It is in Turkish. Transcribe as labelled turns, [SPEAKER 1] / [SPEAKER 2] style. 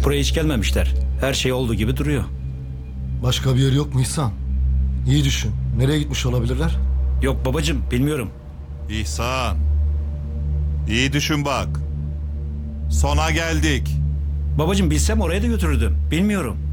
[SPEAKER 1] Buraya hiç gelmemişler. Her şey olduğu gibi duruyor.
[SPEAKER 2] Başka bir yer yok mu İhsan? İyi düşün. Nereye gitmiş olabilirler?
[SPEAKER 1] Yok babacığım, bilmiyorum.
[SPEAKER 3] İhsan. İyi düşün bak. Sona geldik.
[SPEAKER 1] Babacığım bilsem oraya da götürürdüm. Bilmiyorum.